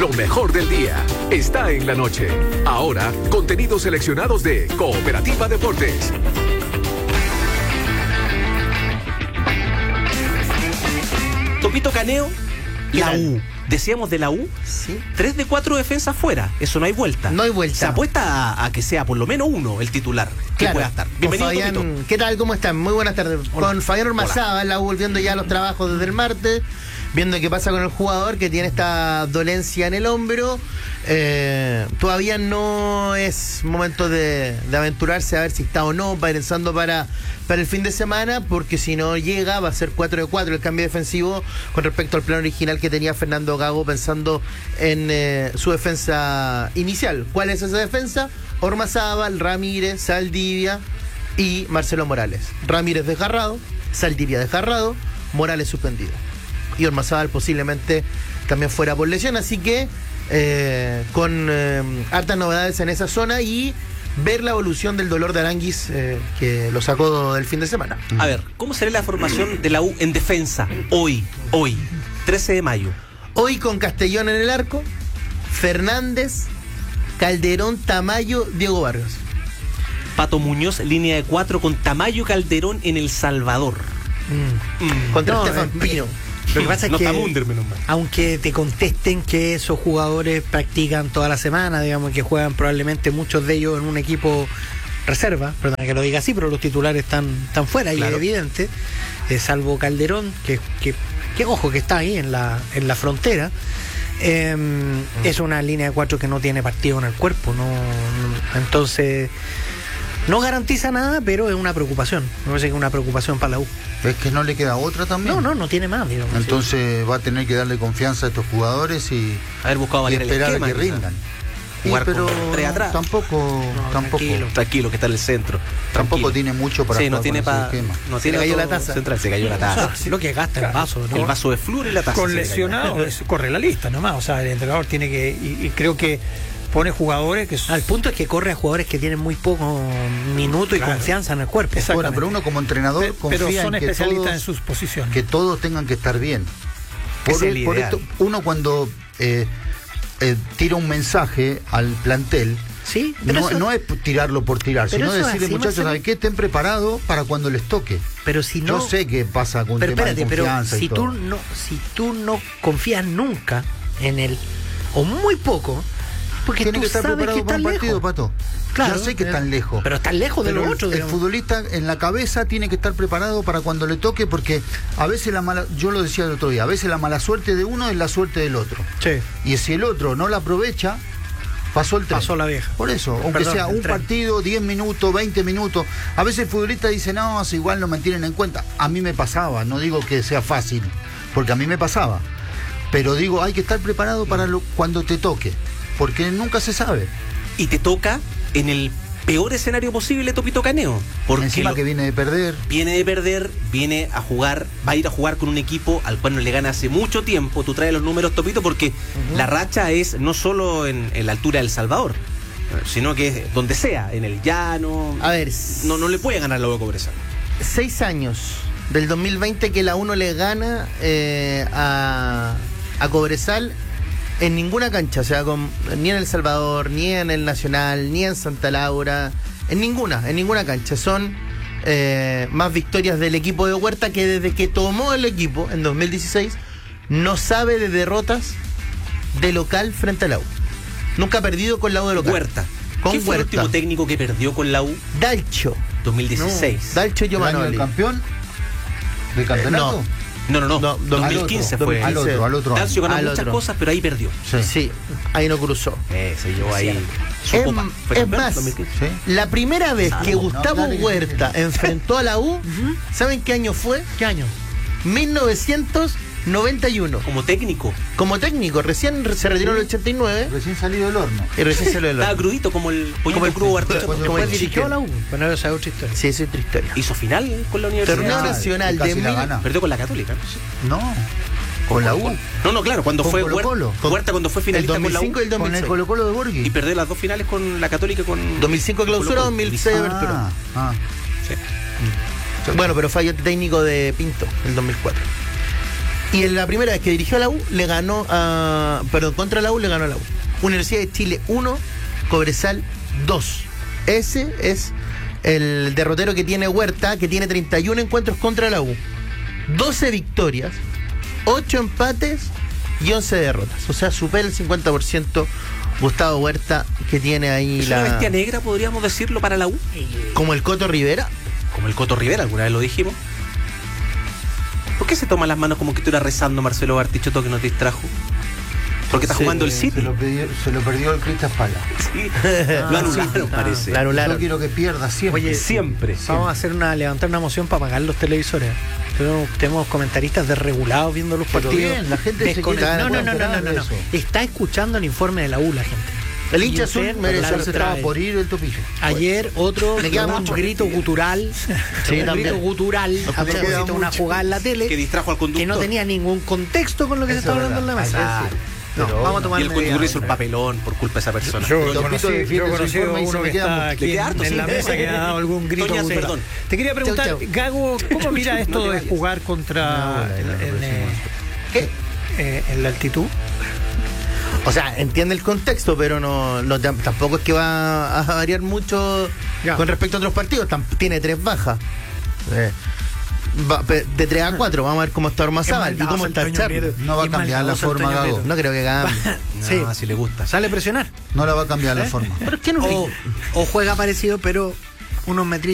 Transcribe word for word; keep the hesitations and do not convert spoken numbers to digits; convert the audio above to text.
Lo mejor del día está en la noche. Ahora, contenidos seleccionados de Cooperativa Deportes. Topito Caneo, la U. Decíamos de la U, sí. tres de cuatro defensas fuera. Eso no hay vuelta. No hay vuelta. Se apuesta a, a que sea por lo menos uno el titular que claro. pueda estar. Bienvenido, Fabián, Topito. ¿qué tal? ¿Cómo están? Muy buenas tardes. Hola. Con Fabián Ormazábal, la U volviendo ya a los trabajos desde el martes, viendo qué pasa con el jugador que tiene esta dolencia en el hombro. Eh, todavía no es momento de, de aventurarse a ver si está o no, pensando para, para el fin de semana, porque si no llega va a ser cuatro de cuatro el cambio defensivo con respecto al plan original que tenía Fernando Gago, pensando en eh, su defensa inicial. ¿Cuál es esa defensa? Ormazábal, Ramírez, Saldivia y Marcelo Morales. Ramírez desgarrado, Saldivia desgarrado, Morales suspendido. Y Ormazábal posiblemente también fuera por lesión, así que eh, con eh, hartas novedades en esa zona y ver la evolución del dolor de Aranguis eh, que lo sacó del fin de semana. A ver, ¿cómo será la formación de la U en defensa hoy, hoy, trece de mayo? Hoy con Castellón en el arco, Fernández, Calderón, Tamayo, Diego Vargas. Pato Muñoz, línea de cuatro con Tamayo, Calderón en El Salvador. Mm. Mm. Contra No, Estefan eh, Pino. Lo que pasa es no que, está Munder, menos mal. aunque te contesten que esos jugadores practican toda la semana, digamos que juegan probablemente muchos de ellos en un equipo reserva, perdón que lo diga así, pero los titulares están, están fuera, claro. Y es evidente, eh, salvo Calderón, que, que, que ojo que está ahí en la, en la frontera. Eh, mm. Es una línea de cuatro que no tiene partido en el cuerpo, no, no entonces no garantiza nada, pero es una preocupación. Me parece que es una preocupación para la U. ¿Es que no le queda otra también? No, no, no tiene más, digamos. Entonces sí. Va a tener que darle confianza a estos jugadores y, haber buscado y esperar el esquema, a que rindan. Jugar sí, pero con tres atrás. Tampoco, no, tampoco. Tranquilo. tranquilo, que está en el centro. Tampoco Tranquilo. tiene mucho para sí, jugar no tiene con ese pa, esquema. no tiene se cayó la todo taza. Central, se cayó la taza. O sea, lo que gasta el vaso, ¿no? El vaso de flúor y la taza. Con lesionado, corre la lista nomás. O sea, el entrenador tiene que. Y, y creo que pone jugadores que. Al punto es que corre a jugadores que tienen muy poco minuto y claro. confianza en el cuerpo. Bueno, pero uno como entrenador Pe- confía pero son en que especialistas todos, en sus posiciones. que todos tengan que estar bien. Por, es el por ideal. esto, uno cuando eh, eh, tira un mensaje al plantel, sí, no, eso, no es tirarlo por tirar, sino decirle, así, muchachos, ¿saben qué? Estén preparados para cuando les toque. Pero si no, yo sé que pasa con pero tema espérate, de confianza pero si y todo. tú no, si tú no confías nunca en él o muy poco, porque tiene tú que estar sabes preparado que para un están partido, lejos. Pato. Claro, yo sé que pero, están lejos. Pero están lejos de pero los otros. El digamos. futbolista en la cabeza tiene que estar preparado para cuando le toque, porque a veces la mala, yo lo decía el otro día, a veces la mala suerte de uno es la suerte del otro. Sí. Y si el otro no la aprovecha, pasó el tren. Pasó la vieja. Por eso, aunque Perdón, sea un tren. partido, diez minutos, veinte minutos. A veces el futbolista dice, no, si igual no me tienen en cuenta. A mí me pasaba, no digo que sea fácil, porque a mí me pasaba. Pero digo, hay que estar preparado para lo, cuando te toque, porque nunca se sabe. Y te toca en el peor escenario posible, Topito Caneo. Porque Encima lo, que viene de perder. Viene de perder, viene a jugar, va a ir a jugar con un equipo al cual no le gana hace mucho tiempo. Tú traes los números, Topito, porque uh-huh. la racha es no solo en, en la altura de El Salvador, sino que es donde sea, en el llano. A ver, no, no le puede ganar la U a Cobresal. Seis años del dos mil veinte que la U no le gana eh, a, a Cobresal en ninguna cancha, o sea, con, ni en El Salvador, ni en el Nacional, ni en Santa Laura, en ninguna, en ninguna cancha. Son eh, más victorias del equipo de Huerta, que desde que tomó el equipo en dos mil dieciséis no sabe de derrotas de local frente a la U. Nunca ha perdido con la U de local. Huerta. Con ¿Qué fue Huerta. el último técnico que perdió con la U? Dalcho. dos mil dieciséis. No, Dalcho ¿El año Giovanoli. del campeón? ¿Del campeonato? Eh, No, no, no. No, dos mil quince otro, fue. Al otro, al otro. Dalcio ganó Al muchas otro. cosas, pero ahí perdió. Sí. Sí, ahí no cruzó. Eh, se llevó ahí su Es, copa. ¿Fue es campeón? más, dos mil quince. Sí. la primera vez que no, Gustavo dale, Huerta dale. enfrentó a la U, ¿saben qué año fue? ¿Qué año? mil novecientos noventa y uno. Como técnico. Como técnico, recién se retiró en el ochenta y nueve Recién salido del horno. y recién se lo Estaba crudito como el pollito el- crudo Arturo. cuando- como el Después dirigió a la chicken. U. Bueno, esa es otra historia. Sí, esa es otra historia. Hizo final con la universidad. Torneo Ah, nacional y casi de la mil- gana. Perdió con la Católica. No, con la U. No, no, claro, cuando Con fue Colo-Colo. Huerta, Huerta cuando fue El finalista dos con mil la U cinco y el Con el dos mil seis. Colo Colo de y Borghi. perdió las dos finales con la Católica y con dos mil cinco clausura, Colo-Colo. dos mil seis apertura. Ah, ah. Sí. Bueno, pero falló técnico de Pinto, el dos mil cuatro. Y en la primera vez que dirigió a la U, le ganó a. Perdón, contra la U le ganó a la U. Universidad de Chile uno, Cobresal dos. Ese es el derrotero que tiene Huerta, que tiene treinta y uno encuentros contra la U. doce victorias, ocho empates y once derrotas. O sea, supera el cincuenta por ciento Gustavo Huerta, que tiene ahí ¿Es la. una bestia negra, podríamos decirlo, para la U? Como el Coto Rivera. Como el Coto Rivera, alguna vez lo dijimos. ¿Por qué se toma las manos como que estuviera rezando Marcelo Bartichotto que nos distrajo? Porque está Sí, jugando el Se City. lo, perdió, se lo perdió el Crystal Palace. Sí. Ah, Lo anularon, sí. parece. La anularon. Yo quiero que pierda siempre. Oye, Siempre. Vamos a hacer una levantar una moción para pagar los televisores. Tenemos, tenemos comentaristas desregulados viendo los Pero partidos. bien, la gente se Desconect- quiere no, no, no, no, enterar no, de no. eso. Está escuchando el informe de la U la gente. El Y hincha usted azul merece la Eso se estaba trae. por ir el topillo. Ayer otro Me queda un mucho. grito gutural, Sí, un también. grito gutural a me queda propósito de una mucho. jugada en la tele Que distrajo al conductor. que no tenía ningún contexto con lo que se Eso estaba es hablando en la verdad. mesa. Ayer sí. No, Pero vamos a tomar Y el medidas. conductor hizo el papelón por culpa de esa persona. Yo El conocí, Topito defiende yo su conocí informe y uno se me que queda está mucho. aquí Le queda en, harto, en sí. la mesa que ha dado algún grito Toña cultural. Cerdón. Te quería preguntar, Chau, chau. Gago, ¿cómo mira Chau, esto no te de vayas. jugar contra No, en, la en, próxima. eh, ¿Qué? eh, en la altitud? O sea, entiende el contexto, pero no, no tam- tampoco es que va a variar mucho Ya. con respecto a otros partidos. Tam- tiene tres bajas. Eh, va- pe- de tres a cuatro, vamos a ver cómo está Ormazábal y maldadoso cómo el está Toño Charlie. Prieto. No va a Es cambiar la maldadoso el forma, Toño Gago. Prieto. No creo que cambie. Sí. No, así le gusta. Sale a presionar. No la va a cambiar la ¿Eh? forma. ¿Pero qué no? O, o juega parecido, pero unos metritos